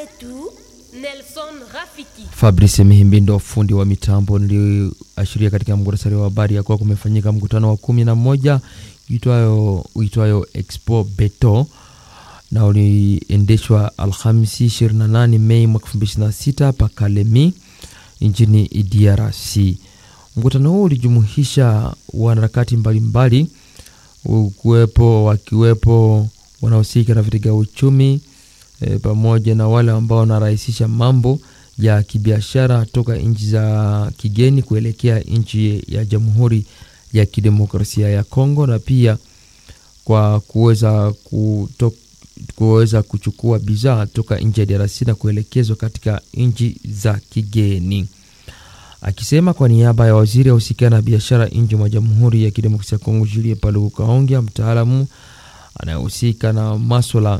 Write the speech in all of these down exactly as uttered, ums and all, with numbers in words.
yetu Nelson Rafiki. Fabrice Mihimbindo fundi wa mitambo niliashiria katika mkurasari wa habari ya kuwa kumefanyika mkutano wa kumi na moja uitwayo uitwayo Expo Beto na uliendeshwa Alhamisi ishirini na nane Mei mwaka elfu mbili ishirini na sita pa Kalemi nchini D R C. Mkutano huu ulijumuisha wanaharakati mbalimbali kuwepo wakiwepo wanaohusika na vitega uchumi e, pamoja na wale ambao wanarahisisha mambo ya kibiashara toka nchi za kigeni kuelekea nchi ya Jamhuri ya Kidemokrasia ya Kongo, na pia kwa kuweza kutok, kuweza kuchukua bidhaa toka nchi ya D R C na kuelekezwa katika nchi za kigeni. Akisema kwa niaba ya waziri ahusika na biashara nje mwa Jamhuri ya Kidemokrasia ya Kongo, Julie Paluku Kahongya, mtaalamu anayehusika na masuala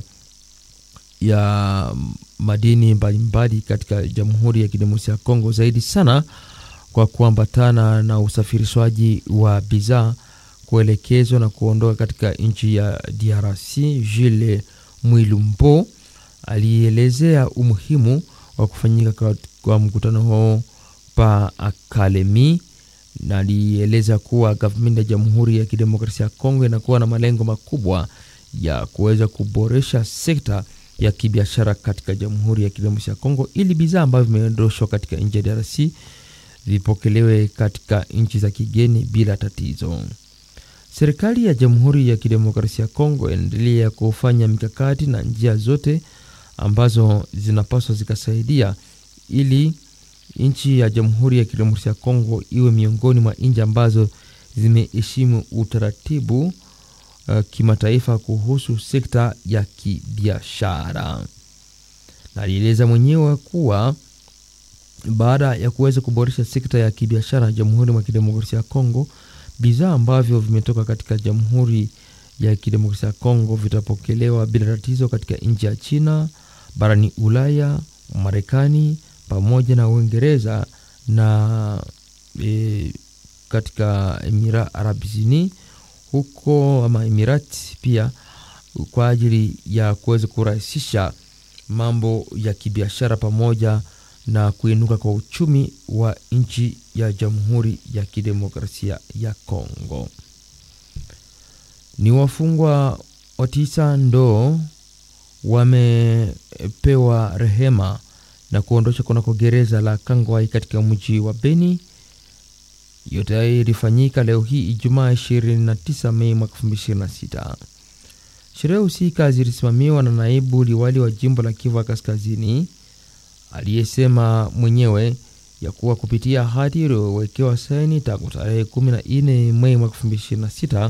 ya madini mbalimbali katika Jamhuri ya Kidemokrasia ya Kongo, zaidi sana kwa kuambatana na usafirishwaji wa bidhaa kuelekezwa na kuondoka katika nchi ya D R C, Jules Mwilumbo alielezea umuhimu wa kufanyika kwa, kwa mkutano huo pa Academy, na alieleza kuwa government ya Jamhuri ya Kidemokrasia ya Kongo inakuwa na malengo makubwa ya kuweza kuboresha sekta ya kibiashara katika Jamhuri ya Kidemokrasia ya Kongo ili bidhaa ambavyo vimeondoshwa katika nchi ya D R C vipokelewe katika nchi za kigeni bila tatizo. Serikali ya Jamhuri ya Kidemokrasia ya Kongo inaendelea kufanya mikakati na njia zote ambazo zinapaswa zikasaidia ili nchi ya Jamhuri ya Kidemokrasia ya Kongo iwe miongoni mwa nchi ambazo zimeheshimu utaratibu uh, kimataifa kuhusu sekta ya kibiashara. Na alieleza mwenyewe kuwa baada ya kuweza kuboresha sekta ya kibiashara Jamhuri ya Kidemokrasia ya Kongo, bidhaa ambavyo vimetoka katika Jamhuri ya Kidemokrasia ya Kongo vitapokelewa bila tatizo katika nchi ya China, barani Ulaya, Marekani pamoja na Uingereza na e, katika Emira Arabizini huko ama Emirati pia, kwa ajili ya kuweza kurahisisha mambo ya kibiashara pamoja na kuinuka kwa uchumi wa nchi ya Jamhuri ya Kidemokrasia ya Kongo. Ni wafungwa watisa ndo wamepewa rehema na kuondosha kunako gereza la Kangwai katika mji wa Beni. Yote ilifanyika leo hii Ijumaa ishirini na tisa Mei mwaka elfu mbili ishirini na sita. Sherehe husika zilisimamiwa na naibu liwali wa jimbo la Kivu Kaskazini, aliyesema mwenyewe ya kuwa kupitia hati iliyowekewa saini tangu tarehe kumi na nne Mei mwaka elfu mbili ishirini na sita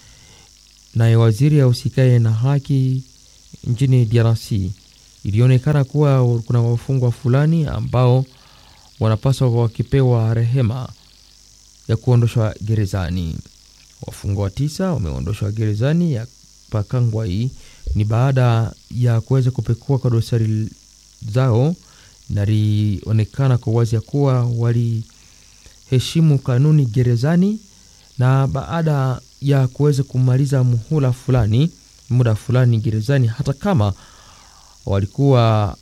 na waziri ahusikaye na haki nchini D R C, ilionekana kuwa kuna wafungwa fulani ambao wanapaswa wakipewa rehema ya kuondoshwa gerezani. Wafungwa tisa wameondoshwa gerezani ya Pakangwai ni baada ya kuweza kupekua kwa dosari zao, na lionekana kwa wazi ya kuwa waliheshimu kanuni gerezani, na baada ya kuweza kumaliza muhula fulani muda fulani gerezani, hata kama walikuwa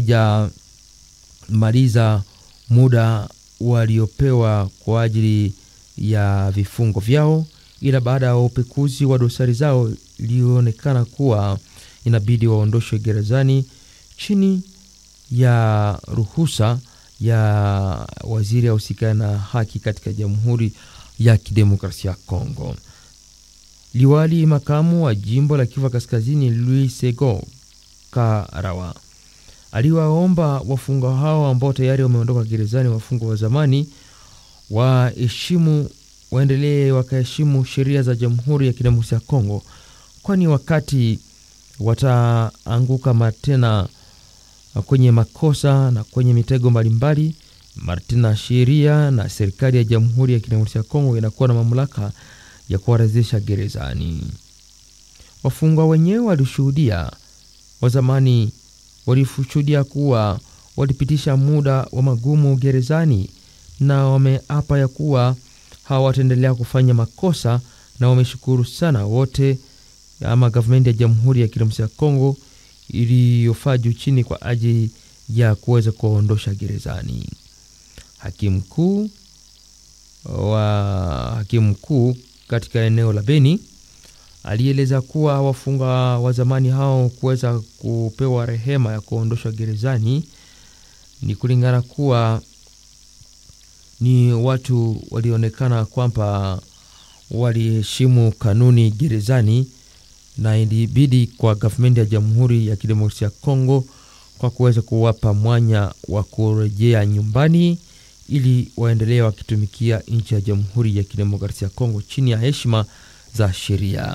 hawajamaliza muda waliopewa kwa ajili ya vifungo vyao, ila baada ya upekuzi wa dosari zao ilionekana kuwa inabidi waondoshwe gerezani chini ya ruhusa ya waziri ahusika na haki katika Jamhuri ya Kidemokrasia ya Kongo. Liwali makamu wa jimbo la Kivu Kaskazini Louis Sego Karawa aliwaomba wafungwa hao ambao tayari wameondoka gerezani, wafungwa wa zamani, waheshimu waendelee wakaheshimu sheria za Jamhuri ya Kidemokrasia ya Kongo, kwani wakati wataanguka matena kwenye makosa na kwenye mitego mbalimbali, Martina sheria na serikali ya Jamhuri ya Kidemokrasia ya Kongo inakuwa na mamlaka ya kuwarejesha gerezani. Wafungwa wenyewe walishuhudia wa zamani walishuhudia kuwa walipitisha muda wa magumu gerezani, na wameapa ya kuwa hawataendelea kufanya makosa, na wameshukuru sana wote ama government ya Jamhuri ya Kidemokrasia ya Kongo iliyofaa juu chini kwa ajili ya kuweza kuondosha gerezani. Hakimu mkuu wa hakimu mkuu katika eneo la Beni alieleza kuwa wafungwa wa zamani hao kuweza kupewa rehema ya kuondoshwa gerezani ni kulingana kuwa ni watu walionekana kwamba waliheshimu kanuni gerezani, na ilibidi kwa government ya Jamhuri ya Kidemokrasia ya Kongo kwa kuweza kuwapa mwanya wa kurejea nyumbani ili waendelee wakitumikia nchi ya Jamhuri ya Kidemokrasia ya Kongo chini ya heshima za sheria.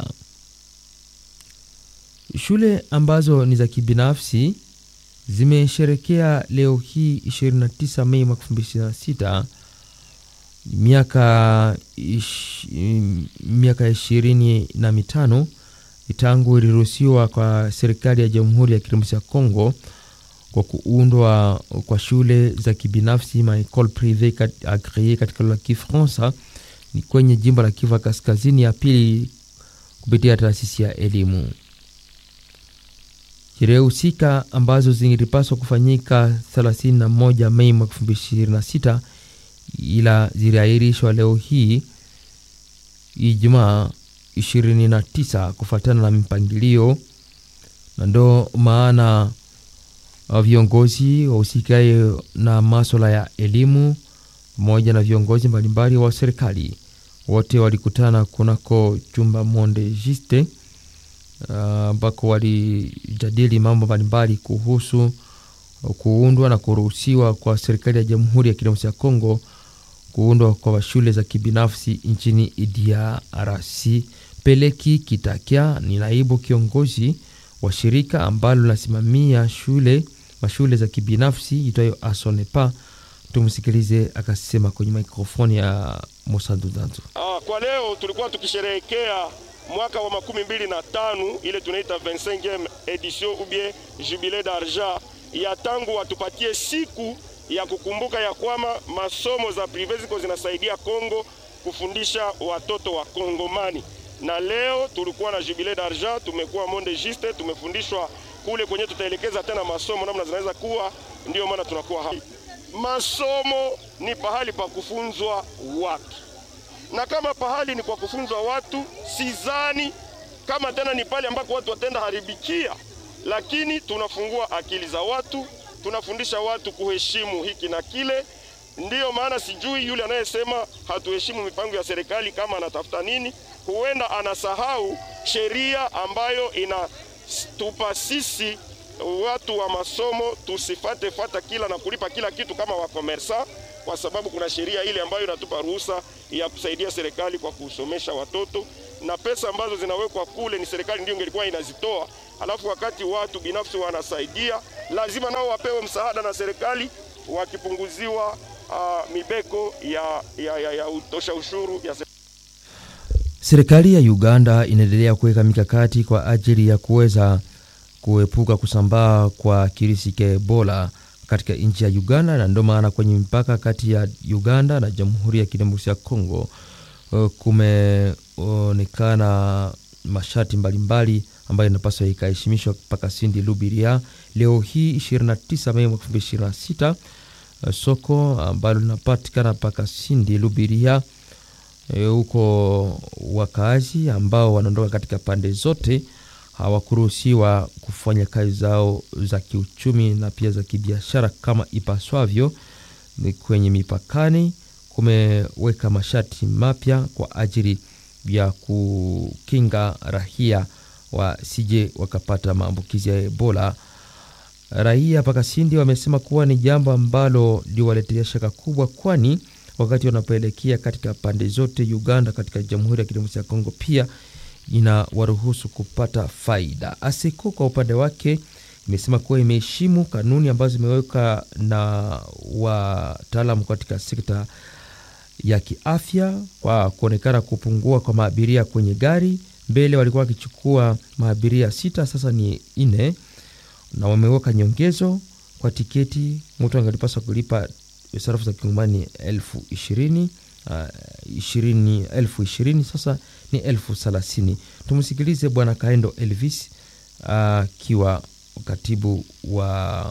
Shule ambazo ni za kibinafsi zimesherekea leo hii ishirini na tisa Mei mwaka elfu mbili ishirini na sita miaka ish, miaka ishirini na mitano tangu iliruhusiwa kwa serikali ya Jamhuri ya Kidemokrasia ya Kongo kwa kuundwa kwa shule za kibinafsi ma école privée agréée katika lugha ya Kifaransa ni kwenye jimbo la Kivu Kaskazini ya pili kupitia taasisi ya elimu. Sherehe husika ambazo zingepaswa kufanyika thelathini na moja Mei mwaka elfu mbili ishirini na sita ila ziliahirishwa leo hii Ijumaa ishirini na tisa kufuatana na mpangilio, na ndo maana viongozi wahusikae na masuala ya elimu pamoja na viongozi mbalimbali wa serikali wote walikutana kunako chumba Monde Juste ambako uh, walijadili mambo mbalimbali kuhusu kuundwa na kuruhusiwa kwa serikali ya Jamhuri ya Kidemokrasia ya Kongo kuundwa kwa shule za kibinafsi nchini D R C. Peleki Kitakia ni naibu kiongozi wa shirika ambalo linasimamia shule mashule za kibinafsi itayo Asonepa. Tumsikilize akasema kwenye mikrofoni ya Musandu Danzo. Ah, kwa leo tulikuwa tukisherehekea mwaka wa makumi mbili na tano ile tunaita vingt-cinquième edition ou bien jubilé d'argent ya tangu watupatie siku ya kukumbuka ya kwamba masomo za privé ziko zinasaidia Kongo kufundisha watoto wa Kongomani. Na leo tulikuwa na jubilé d'argent, tumekuwa Monde Juste, tumefundishwa kule kwenye tutaelekeza tena masomo namna zinaweza kuwa, ndio maana tunakuwa hapa. Masomo ni pahali pa kufunzwa watu. Na kama pahali ni kwa kufunzwa watu, sidhani kama tena ni pale ambako watu watenda haribikia, lakini tunafungua akili za watu, tunafundisha watu kuheshimu hiki na kile. Ndiyo maana sijui yule anayesema hatuheshimu mipango ya serikali kama anatafuta nini, huenda anasahau sheria ambayo inatupa sisi watu wa masomo tusifate fata kila na kulipa kila kitu kama wakomersa, kwa sababu kuna sheria ile ambayo inatupa ruhusa ya kusaidia serikali kwa kusomesha watoto, na pesa ambazo zinawekwa kule ni serikali ndio ingelikuwa inazitoa. Alafu wakati watu binafsi wanasaidia, lazima nao wapewe msaada na serikali wakipunguziwa uh, mibeko ya, ya, ya, ya utosha ushuru ya serikali. Serikali ya Uganda inaendelea kuweka mikakati kwa ajili ya kuweza kuepuka kusambaa kwa kirisi cha Ebola katika nchi ya Uganda, na ndio maana kwenye mpaka kati ya Uganda na Jamhuri ya Kidemokrasia ya Kongo kumeonekana masharti mbalimbali ambayo inapaswa ikaheshimishwa mpaka Sindi Lubiria. Leo hii ishirini na tisa Mei mwaka elfu mbili ishirini na sita soko ambalo linapatikana mpaka Sindi Lubiria huko, wakazi ambao wanaondoka katika pande zote hawakuruhusiwa kufanya kazi zao za kiuchumi na pia za kibiashara kama ipaswavyo. Kwenye mipakani kumeweka masharti mapya kwa ajili ya kukinga raia wasije wakapata maambukizi ya Ebola. Raia paka Sindi wamesema kuwa ni jambo ambalo liwaletea shaka kubwa, kwani wakati wanapoelekea katika pande zote Uganda katika Jamhuri ya Kidemokrasia ya Kongo pia ina waruhusu kupata faida. Aseko kwa upande wake imesema kuwa imeheshimu kanuni ambazo zimeweka na wataalamu katika sekta ya kiafya kwa kuonekana kupungua kwa maabiria kwenye gari. Mbele walikuwa wakichukua maabiria sita, sasa ni nne, na wameweka nyongezo kwa tiketi. Mtu angalipaswa kulipa sarafu za Kongomani elfu ishirini, uh, ishirini, elfu ishirini, sasa ni elfu thelathini. Tumusikilize Bwana Kaendo Elvis akiwa uh, katibu wa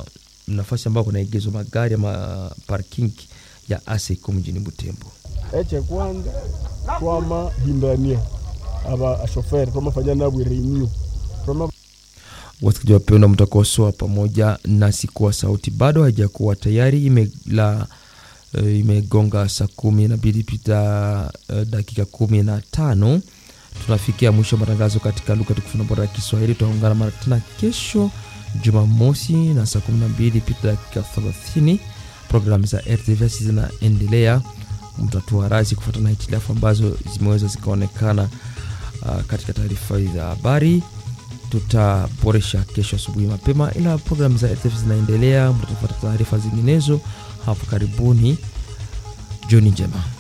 nafasi ambayo kuna egezo magari ama parking ya ASECO mjini Butembo. Eche kwanza kwama hindania aba ashoferi kama fanya nabo renew kama watu wapenda mtakosoa pamoja nasi kwa sauti bado haijakuwa tayari imela uh, imegonga saa kumi na mbili pita uh, dakika kumi na tano. Tunafikia mwisho matangazo katika lugha tukufu na bora ya Kiswahili. Tutaungana mara tena kesho Jumamosi na saa kumi na mbili pita dakika thelathini. Programu za R T V zinaendelea. Mtatua razi kufuatana hitilafu ambazo zimeweza zikaonekana uh, katika taarifa za habari. Tutaboresha kesho asubuhi mapema, ila programu za R T V zinaendelea. Mtafuata taarifa zinginezo hapo karibuni. Jioni njema.